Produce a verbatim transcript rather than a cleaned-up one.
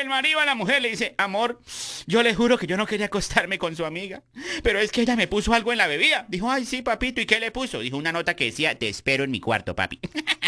el marido a la mujer le dice, amor, yo le juro que yo no quería acostarme con su amiga, pero es que ella me puso algo en la bebida. Dijo, ay, sí, papito, ¿y qué le puso? Dijo una nota que decía, te espero en mi cuarto, papi.